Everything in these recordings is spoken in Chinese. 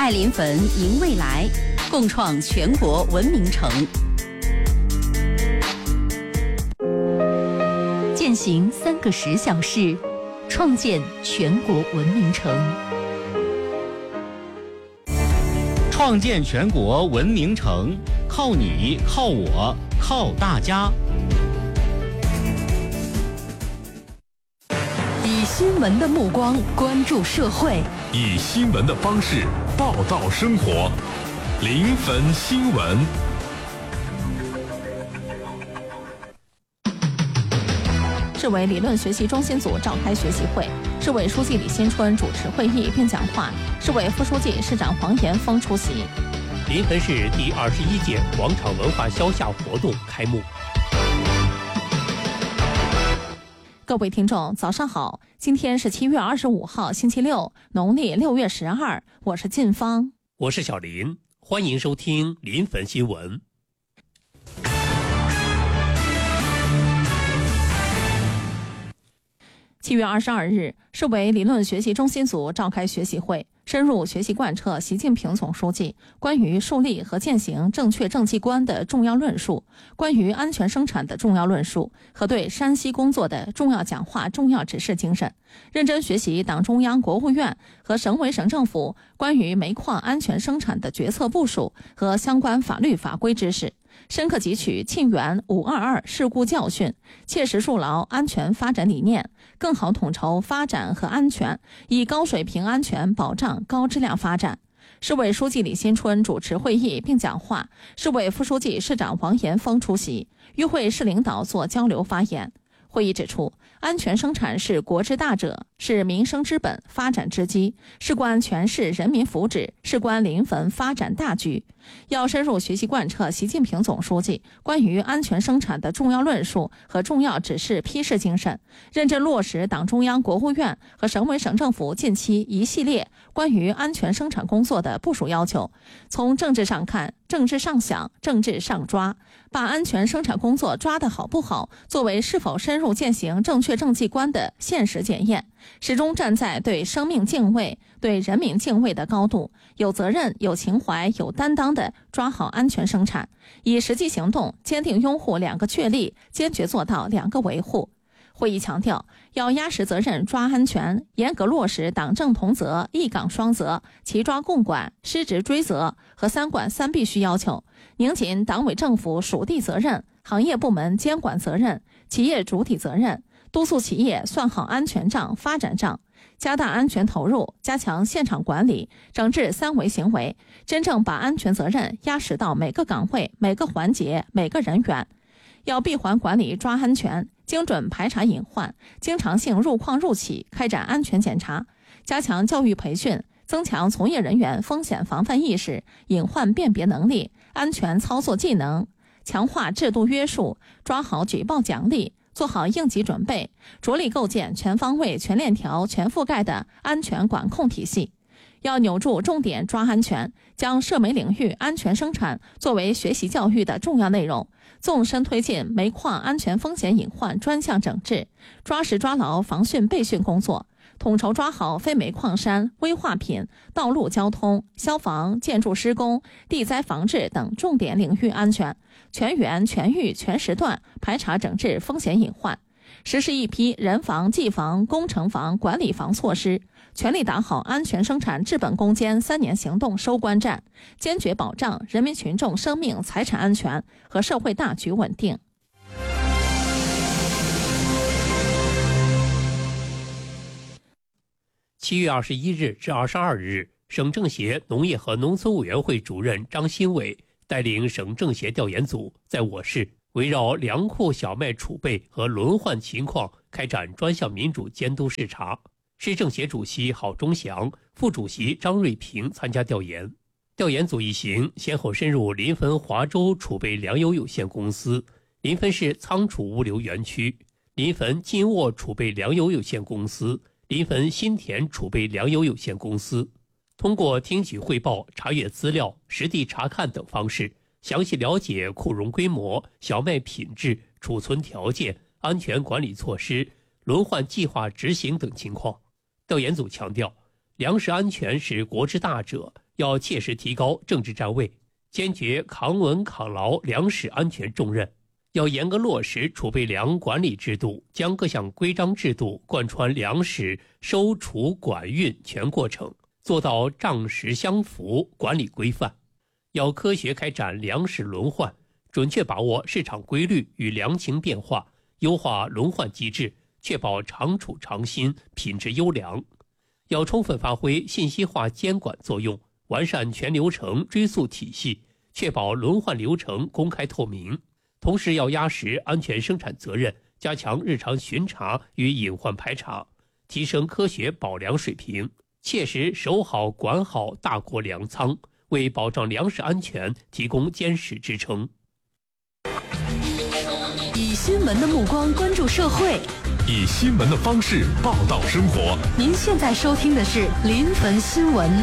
爱临汾迎未来，共创全国文明城。践行3个10小时，创建全国文明城。 创建全国文明城，靠你，靠我，靠大家。 以新闻的目光关注社会， 以新闻的方式报道生活。临汾新闻。 市委理论学习中心组召开学习会，市委书记李新春主持会议并讲话，市委副书记、市长黄延峰出席。 临汾市第21届广场文化消夏活动开幕。 各位听众，早上好！今天是7月25号，星期六，农历6月12。我是靳芳， 我是小林，欢迎收听临汾新闻。 7月22日，市委理论学习中心组召开学习会，深入学习贯彻习近平总书记关于树立和践行正确政绩观的重要论述，关于安全生产的重要论述和对山西工作的重要讲话、重要指示精神，认真学习党中央、国务院和省委省政府关于煤矿安全生产的决策部署和相关法律法规知识，深刻汲取沁园522事故教训，切实树牢安全发展理念，更好统筹发展和安全，以高水平安全保障高质量发展。市委书记李新春主持会议并讲话，市委副书记、市长黄延峰出席，与会市领导做交流发言。会议指出，安全生产是国之大者，是民生之本、发展之基，事关全市人民福祉，事关临汾发展大局。要深入学习贯彻习近平总书记关于安全生产的重要论述和重要指示批示精神，认真落实党中央、国务院和省委省政府近期一系列关于安全生产工作的部署要求。从政治上看，政治上想，政治上抓，把安全生产工作抓得好不好作为是否深入践行正确政绩观的现实检验，始终站在对生命敬畏、对人民敬畏的高度，有责任、有情怀、有担当地抓好安全生产，以实际行动坚定拥护2个确立，坚决做到2个维护。会议强调，要压实责任抓安全，严格落实党政同责、一岗双责、齐抓共管、失职追责和3管3必须要求，拧紧党委政府属地责任、行业部门监管责任、企业主体责任，督促企业算好安全账、发展账，加大安全投入，加强现场管理，整治3违行为，真正把安全责任压实到每个岗位、每个环节、每个人员。要闭环管理抓安全，精准排查隐患，经常性入矿入企开展安全检查，加强教育培训，增强从业人员风险防范意识、隐患辨别能力、安全操作技能，强化制度约束，抓好举报奖励，做好应急准备，着力构建全方位、全链条、全覆盖的安全管控体系。要扭住重点抓安全，将涉煤领域安全生产作为学习教育的重要内容，纵深推进煤矿安全风险隐患专项整治，抓实抓牢防汛备汛工作，统筹抓好非煤矿山、危化品、道路交通、消防、建筑施工、地灾防治等重点领域安全，全员、全域、全时段排查整治风险隐患，实施一批人防、技防、工程防、管理防措施，全力打好安全生产治本攻坚3年行动收官战，坚决保障人民群众生命财产安全和社会大局稳定。 7月21日至22日，省政协农业和农村委员会主任张新伟带领省政协调研组在我市围绕粮库小麦储备和轮换情况开展专项民主监督视察。市政协主席郝忠祥、副主席张瑞平参加调研。调研组一行先后深入临汾华州储备粮油有限公司、临汾市仓储物流园区、临汾金沃储备粮油有限公司、临汾新田储备粮油有限公司，通过听取汇报、查阅资料、实地查看等方式，详细了解库容规模、小麦品质、储存条件、安全管理措施、轮换计划执行等情况。调研组强调，粮食安全是国之大者， 要切实提高政治站位，坚决扛稳扛牢粮食安全重任。要严格落实储备粮管理制度，将各项规章制度贯穿粮食收储管运全过程，做到账实相符，管理规范。要科学开展粮食轮换，准确把握市场规律与粮情变化，优化轮换机制，确保长储长新，品质优良。要充分发挥信息化监管作用，完善全流程追溯体系，确保轮换流程公开透明。同时要压实安全生产责任，加强日常巡查与隐患排查，提升科学保粮水平，切实守好管好大国粮仓，为保障粮食安全提供坚实支撑。 以新闻的目光关注社会， 以新闻的方式报道生活。 您现在收听的是临汾新闻。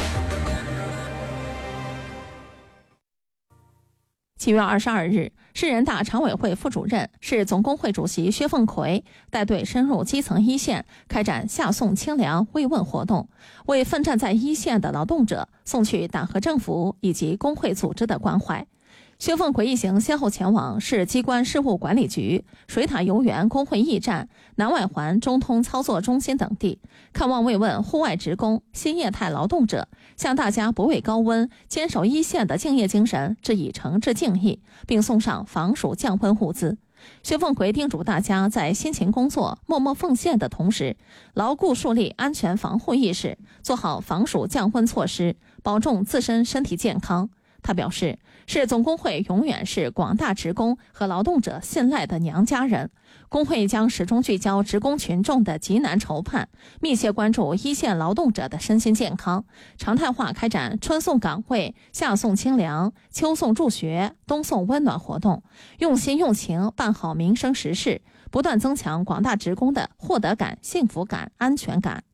7月22日，市人大常委会副主任、市总工会主席薛凤奎带队深入基层一线，开展下送清粮慰问活动，为奋战在一线的劳动者送去党和政府以及工会组织的关怀。薛凤奎一行先后前往市机关事务管理局、水塔游园工会驿站、南外环中通操作中心等地，看望慰问户外职工、新业态劳动者，向大家不畏高温、坚守一线的敬业精神致以诚挚敬意，并送上防暑降温物资。薛凤奎叮嘱大家在辛勤工作、默默奉献的同时，牢固树立安全防护意识，做好防暑降温措施，保重自身身体健康。他表示，市总工会永远是广大职工和劳动者信赖的娘家人，工会将始终聚焦职工群众的急难愁盼，密切关注一线劳动者的身心健康，常态化开展春送岗位、夏送清粮、秋送助学、冬送温暖活动，用心用情办好民生实事，不断增强广大职工的获得感、幸福感、安全感。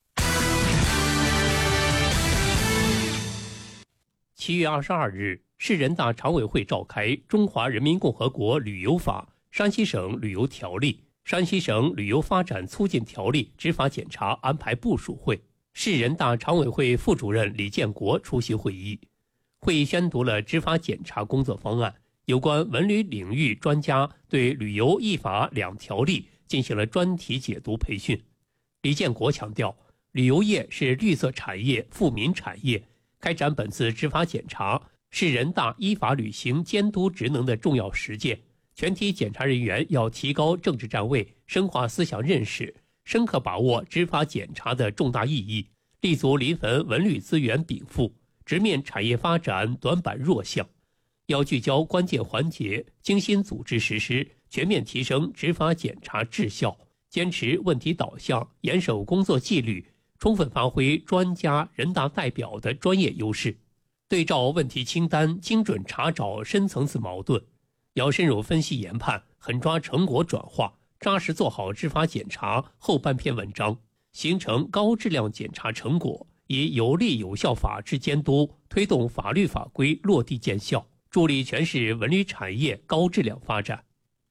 7月22日，市人大常委会召开《中华人民共和国旅游法》、山西省旅游条例、山西省旅游发展促进条例执法检查安排部署会，市人大常委会副主任李建国出席会议。会议宣读了执法检查工作方案，有关文旅领域专家对旅游一法两条例进行了专题解读培训。李建国强调，旅游业是绿色产业、富民产业，开展本次执法检查是人大依法履行监督职能的重要实践。全体检查人员要提高政治站位，深化思想认识，深刻把握执法检查的重大意义，立足临汾文旅资源禀赋，直面产业发展短板弱项。要聚焦关键环节，精心组织实施，全面提升执法检查质效，坚持问题导向，严守工作纪律，充分发挥专家、人大代表的专业优势，对照问题清单，精准查找深层次矛盾。要深入分析研判，狠抓成果转化，扎实做好执法检查后半篇文章，形成高质量检查成果，以有力有效法治监督推动法律法规落地见效，助力全市文旅产业高质量发展。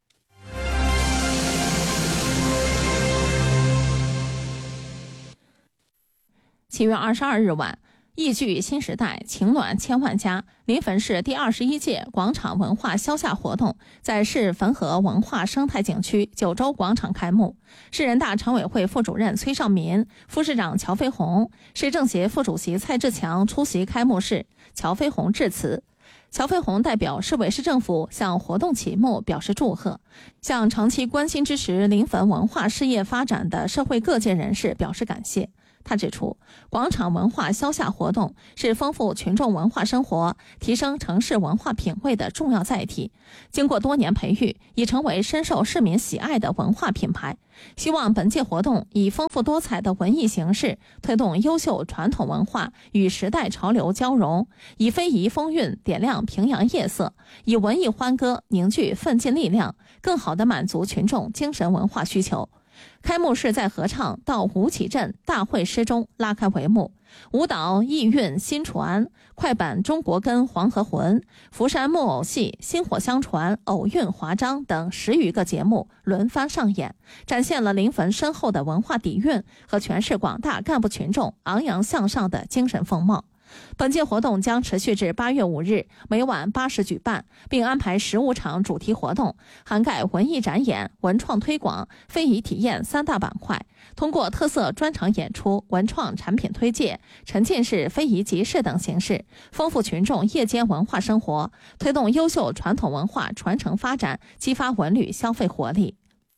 7月22日晚，忆剧新时代，情暖千万家，临汾市第21届广场文化消夏活动在市汾河文化生态景区九州广场开幕。市人大常委会副主任崔尚民、副市长乔飞鸿、市政协副主席蔡志强出席开幕式。乔飞鸿致辞。乔飞鸿代表市委市政府向活动启幕表示祝贺，向长期关心支持临汾文化事业发展的社会各界人士表示感谢。他指出，广场文化消夏活动是丰富群众文化生活、提升城市文化品味的重要载体，经过多年培育，已成为深受市民喜爱的文化品牌。希望本届活动以丰富多彩的文艺形式，推动优秀传统文化与时代潮流交融，以非遗风韵点亮平阳夜色，以文艺欢歌凝聚奋进力量，更好地满足群众精神文化需求。开幕式在合唱到吴起镇大会诗中拉开帷幕，舞蹈意韵新传、快板中国根黄河魂、福山木偶戏薪火相传、偶韵华章等10余个节目轮番上演，展现了临汾深厚的文化底蕴和全市广大干部群众昂扬向上的精神风貌。 本届活动将持续至8月5日，每晚8时举办，并安排15场主题活动，涵盖文艺展演、文创推广、非遗体验3大板块。通过特色专场演出、文创产品推介、沉浸式非遗集市等形式，丰富群众夜间文化生活，推动优秀传统文化传承发展，激发文旅消费活力。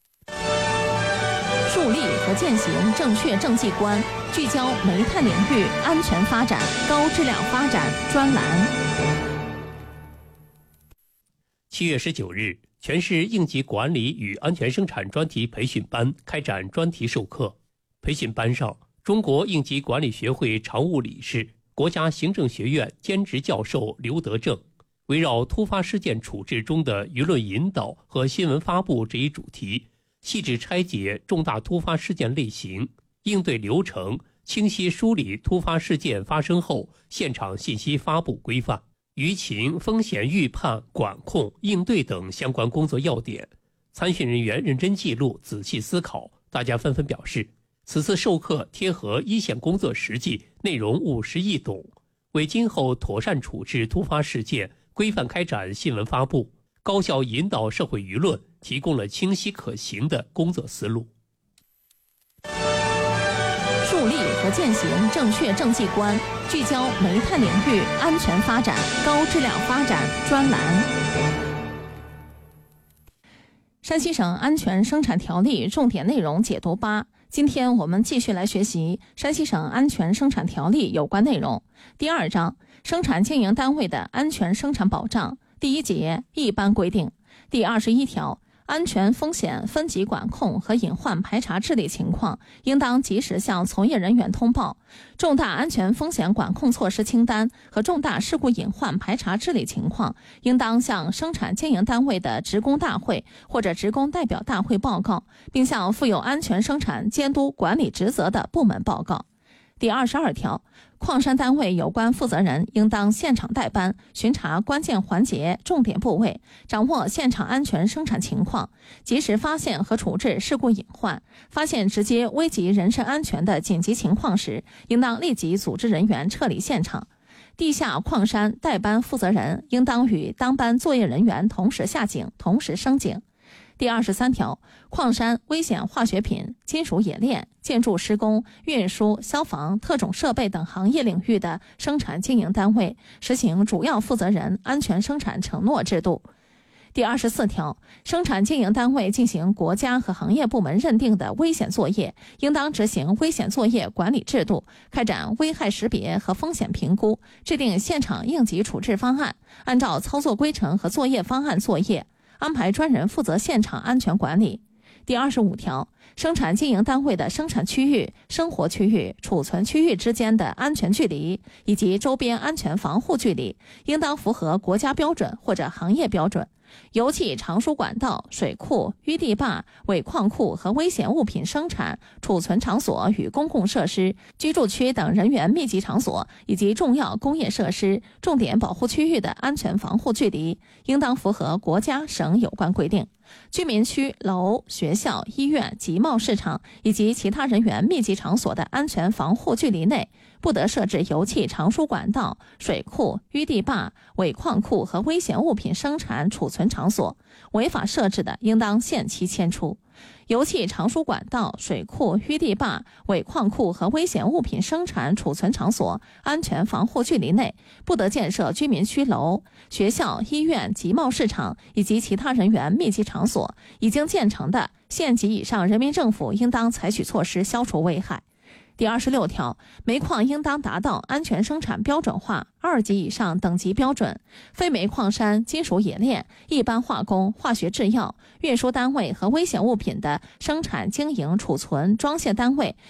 树立和践行正确政绩观，聚焦煤炭领域安全发展、高质量发展专栏。 7月19日，全市应急管理与安全生产专题培训班开展专题授课。培训班上，中国应急管理学会常务理事、国家行政学院兼职教授刘德正，围绕突发事件处置中的舆论引导和新闻发布这一主题，细致拆解重大突发事件类型、应对流程，清晰梳理突发事件发生后现场信息发布规范、舆情风险预判、管控、应对等相关工作要点。参训人员认真记录、仔细思考，大家纷纷表示，此次授课贴合一线工作实际，内容务实易懂，为今后妥善处置突发事件、规范开展新闻发布、高效引导社会舆论提供了清晰可行的工作思路。 树立和践行正确政绩观，聚焦煤炭领域安全发展、高质量发展专栏。山西省安全生产条例重点内容解读8，今天我们继续来学习山西省安全生产条例有关内容。第2章，生产经营单位的安全生产保障。第1节，一般规定。第21条，安全风险分级管控和隐患排查治理情况，应当及时向从业人员通报。重大安全风险管控措施清单和重大事故隐患排查治理情况，应当向生产经营单位的职工大会或者职工代表大会报告，并向负有安全生产监督管理职责的部门报告。第22条，矿山单位有关负责人应当现场带班，巡查关键环节、重点部位，掌握现场安全生产情况，及时发现和处置事故隐患。发现直接危及人身安全的紧急情况时，应当立即组织人员撤离现场。地下矿山带班负责人应当与当班作业人员同时下井、同时升井。第23条，矿山、危险化学品、金属冶炼、建筑施工、运输、消防、特种设备等行业领域的生产经营单位，实行主要负责人安全生产承诺制度。第24条，生产经营单位进行国家和行业部门认定的危险作业，应当执行危险作业管理制度，开展危害识别和风险评估，制定现场应急处置方案，按照操作规程和作业方案作业，安排专人负责现场安全管理。第25条，生产经营单位的生产区域、生活区域、储存区域之间的安全距离以及周边安全防护距离，应当符合国家标准或者行业标准。油气长输管道、水库、淤地坝、尾矿库和危险物品生产、储存场所与公共设施、居住区等人员密集场所以及重要工业设施、重点保护区域的安全防护距离，应当符合国家、省有关规定。居民区、楼、学校、医院、集贸市场以及其他人员密集场所的安全防护距离内，不得设置油气长输管道、水库、淤地坝、尾矿库和危险物品生产储存场所，违法设置的，应当限期迁出。油气长输管道、水库、淤地坝、尾矿库和危险物品生产储存场所安全防护距离内，不得建设居民区、楼、学校、医院、集贸市场以及其他人员密集场所。已经建成的，县级以上人民政府应当采取措施消除危害。第26条，煤矿应当达到安全生产标准化2级以上等级标准。非煤矿山、金属冶炼、一般化工、化学制药、运输单位和危险物品的生产经营、储存、装卸单位